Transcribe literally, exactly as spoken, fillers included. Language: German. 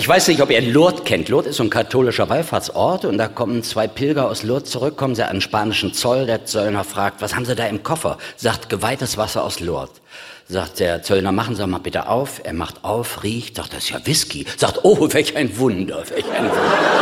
Ich weiß nicht, ob ihr Lourdes kennt. Lourdes ist so ein katholischer Wallfahrtsort und da kommen zwei Pilger aus Lourdes zurück, kommen sie an den spanischen Zoll. Der Zöllner fragt, was haben sie da im Koffer? Sagt, geweihtes Wasser aus Lourdes. Sagt der Zöllner, machen Sie mal bitte auf. Er macht auf, riecht, sagt, das ist ja Whisky. Sagt, oh, welch ein Wunder, welch ein Wunder.